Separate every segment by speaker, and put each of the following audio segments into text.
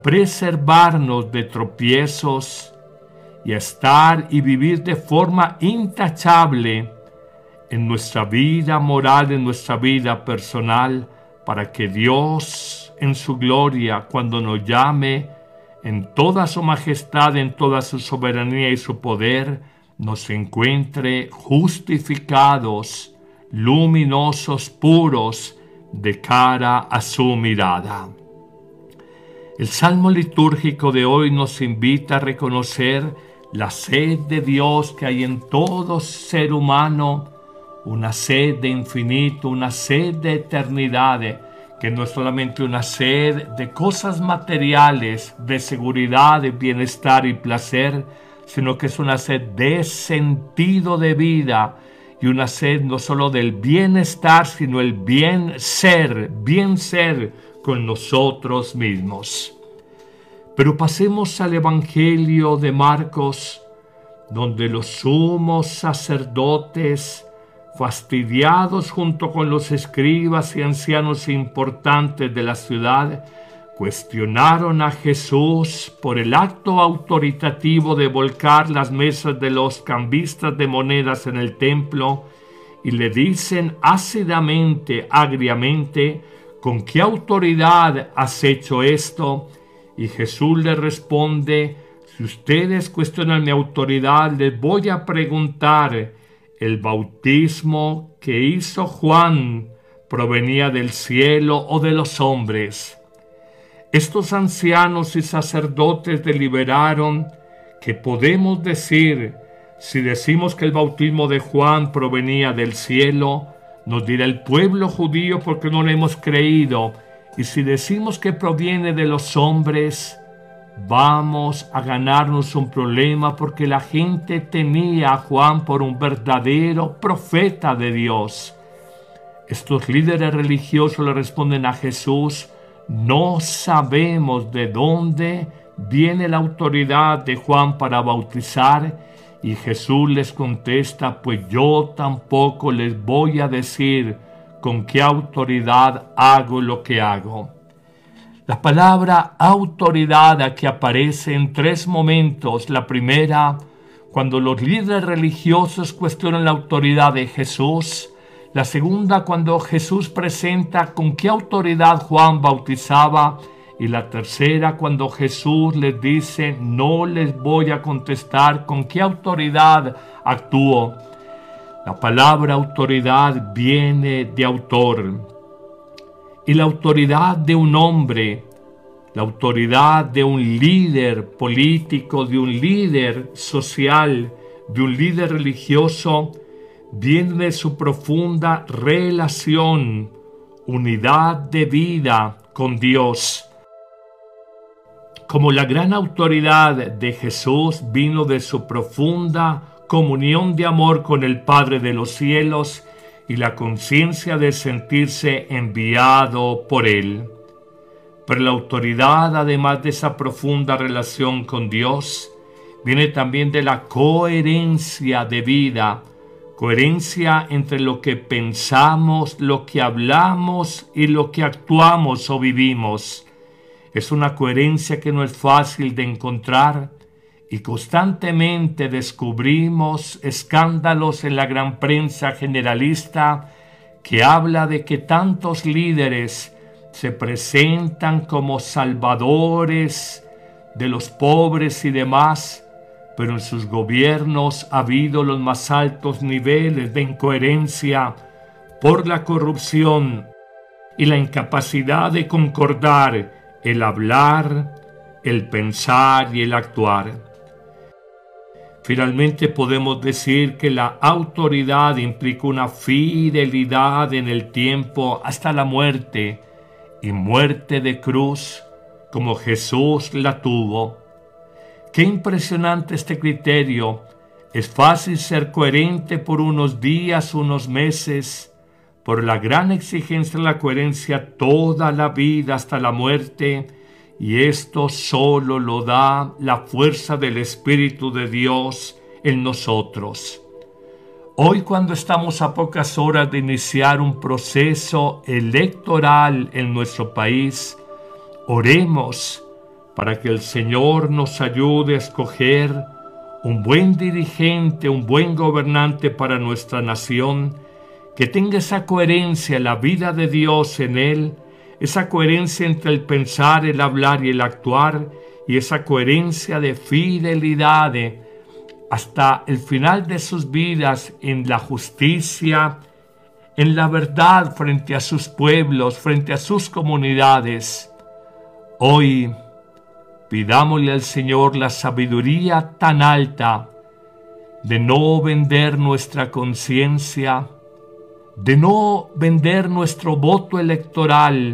Speaker 1: preservarnos de tropiezos y a estar y vivir de forma intachable en nuestra vida moral, en nuestra vida personal, para que Dios en su gloria, cuando nos llame en toda su majestad, en toda su soberanía y su poder, nos encuentre justificados, luminosos, puros, de cara a su mirada. El salmo litúrgico de hoy nos invita a reconocer la sed de Dios que hay en todo ser humano, una sed de infinito, una sed de eternidad, que no es solamente una sed de cosas materiales, de seguridad, de bienestar y placer, sino que es una sed de sentido de vida y una sed no solo del bienestar, sino el bien ser con nosotros mismos. Pero pasemos al Evangelio de Marcos, donde los sumos sacerdotes, fastidiados junto con los escribas y ancianos importantes de la ciudad, cuestionaron a Jesús por el acto autoritativo de volcar las mesas de los cambistas de monedas en el templo y le dicen ácidamente, agriamente, ¿con qué autoridad has hecho esto? Y Jesús le responde, si ustedes cuestionan mi autoridad, les voy a preguntar, ¿el bautismo que hizo Juan provenía del cielo o de los hombres? Estos ancianos y sacerdotes deliberaron que podemos decir, si decimos que el bautismo de Juan provenía del cielo, nos dirá el pueblo judío porque no le hemos creído, y si decimos que proviene de los hombres, vamos a ganarnos un problema porque la gente tenía a Juan por un verdadero profeta de Dios. Estos líderes religiosos le responden a Jesús, no sabemos de dónde viene la autoridad de Juan para bautizar, y Jesús les contesta, pues yo tampoco les voy a decir con qué autoridad hago lo que hago. La palabra autoridad aquí aparece en tres momentos. La primera, cuando los líderes religiosos cuestionan la autoridad de Jesús. La segunda, cuando Jesús presenta con qué autoridad Juan bautizaba. Y la tercera, cuando Jesús les dice, no les voy a contestar con qué autoridad actúo. La palabra autoridad viene de autor. Y la autoridad de un hombre, la autoridad de un líder político, de un líder social, de un líder religioso, viene de su profunda relación, unidad de vida con Dios. Como la gran autoridad de Jesús vino de su profunda comunión de amor con el Padre de los cielos y la conciencia de sentirse enviado por Él. Pero la autoridad, además de esa profunda relación con Dios, viene también de la coherencia de vida, coherencia entre lo que pensamos, lo que hablamos y lo que actuamos o vivimos. Es una coherencia que no es fácil de encontrar y constantemente descubrimos escándalos en la gran prensa generalista que habla de que tantos líderes se presentan como salvadores de los pobres y demás, pero en sus gobiernos ha habido los más altos niveles de incoherencia por la corrupción y la incapacidad de concordar el hablar, el pensar y el actuar. Finalmente podemos decir que la autoridad implica una fidelidad en el tiempo hasta la muerte, y muerte de cruz, como Jesús la tuvo. Qué impresionante este criterio. Es fácil ser coherente por unos días, unos meses, por la gran exigencia de la coherencia toda la vida hasta la muerte, y esto solo lo da la fuerza del Espíritu de Dios en nosotros. Hoy, cuando estamos a pocas horas de iniciar un proceso electoral en nuestro país, oremos para que el Señor nos ayude a escoger un buen dirigente, un buen gobernante para nuestra nación, que tenga esa coherencia en la vida de Dios en él, esa coherencia entre el pensar, el hablar y el actuar, y esa coherencia de fidelidad hasta el final de sus vidas en la justicia, en la verdad frente a sus pueblos, frente a sus comunidades. Hoy pidámosle al Señor la sabiduría tan alta de no vender nuestra conciencia, de no vender nuestro voto electoral,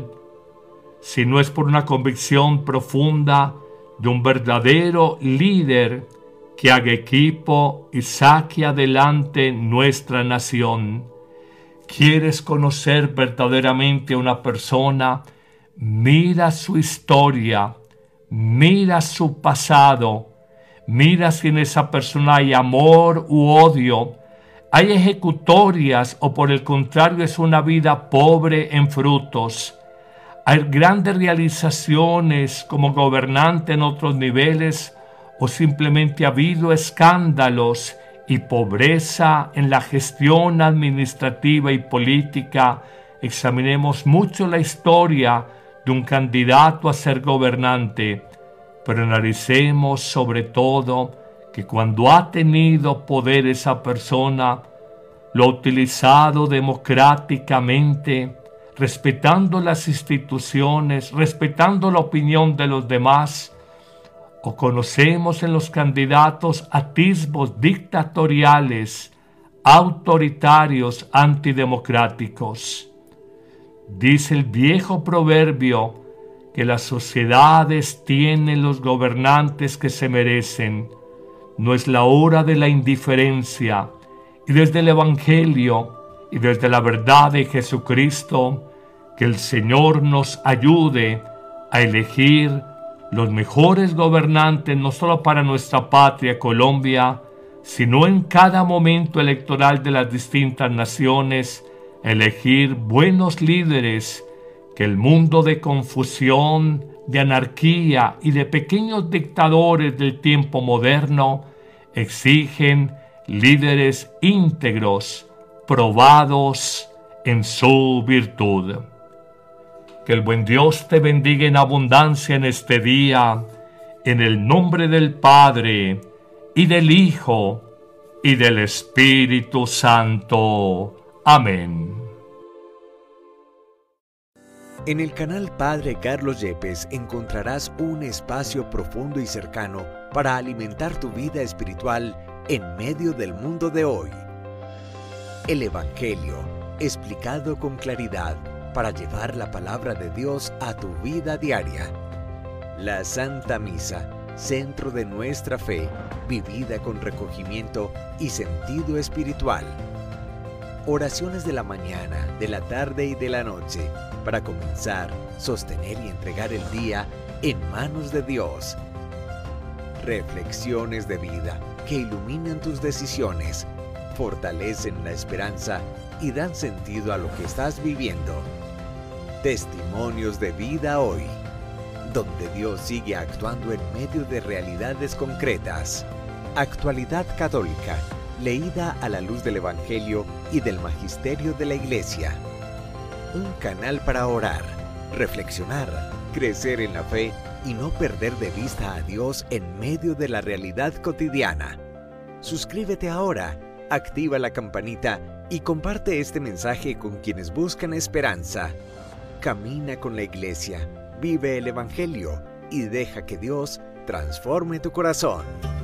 Speaker 1: si no es por una convicción profunda de un verdadero líder que haga equipo y saque adelante nuestra nación. ¿Quieres conocer verdaderamente a una persona? Mira su historia, mira su pasado, mira si en esa persona hay amor u odio, hay ejecutorias o por el contrario es una vida pobre en frutos. Hay grandes realizaciones como gobernante en otros niveles o simplemente ha habido escándalos y pobreza en la gestión administrativa y política. Examinemos mucho la historia de un candidato a ser gobernante, pero analicemos sobre todo que cuando ha tenido poder esa persona, lo ha utilizado democráticamente, respetando las instituciones, respetando la opinión de los demás, o conocemos en los candidatos atisbos dictatoriales, autoritarios, antidemocráticos. Dice el viejo proverbio que las sociedades tienen los gobernantes que se merecen. No es la hora de la indiferencia, y desde el Evangelio y desde la verdad de Jesucristo, que el Señor nos ayude a elegir los mejores gobernantes, no solo para nuestra patria Colombia, sino en cada momento electoral de las distintas naciones, elegir buenos líderes, que el mundo de confusión, de anarquía y de pequeños dictadores del tiempo moderno exigen líderes íntegros, probados en su virtud. Que el buen Dios te bendiga en abundancia en este día, en el nombre del Padre, y del Hijo, y del Espíritu Santo. Amén.
Speaker 2: En el canal Padre Carlos Yepes encontrarás un espacio profundo y cercano para alimentar tu vida espiritual en medio del mundo de hoy. El Evangelio, explicado con claridad para llevar la palabra de Dios a tu vida diaria. La Santa Misa, centro de nuestra fe, vivida con recogimiento y sentido espiritual. Oraciones de la mañana, de la tarde y de la noche, para comenzar, sostener y entregar el día en manos de Dios. Reflexiones de vida que iluminan tus decisiones, fortalecen la esperanza y dan sentido a lo que estás viviendo. Testimonios de vida hoy, donde Dios sigue actuando en medio de realidades concretas. Actualidad católica, leída a la luz del Evangelio y del Magisterio de la Iglesia. Un canal para orar, reflexionar, crecer en la fe y no perder de vista a Dios en medio de la realidad cotidiana. Suscríbete ahora, activa la campanita y comparte este mensaje con quienes buscan esperanza. Camina con la Iglesia, vive el Evangelio y deja que Dios transforme tu corazón.